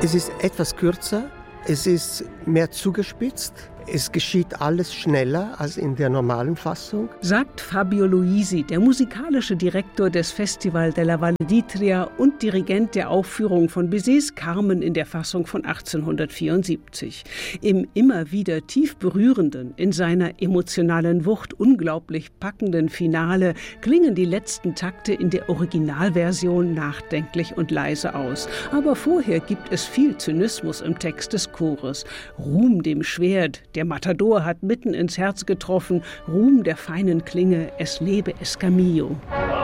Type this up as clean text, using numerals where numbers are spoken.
Es ist etwas kürzer, es ist mehr zugespitzt. Es geschieht alles schneller als in der normalen Fassung, sagt Fabio Luisi, der musikalische Direktor des Festival della Valle d'Itria und Dirigent der Aufführung von Bizets Carmen in der Fassung von 1874. Im immer wieder tief berührenden, in seiner emotionalen Wucht unglaublich packenden Finale klingen die letzten Takte in der Originalversion nachdenklich und leise aus. Aber vorher gibt es viel Zynismus im Text des Chores. Ruhm dem Schwert, der Matador hat mitten ins Herz getroffen, Ruhm der feinen Klinge, es lebe Escamillo.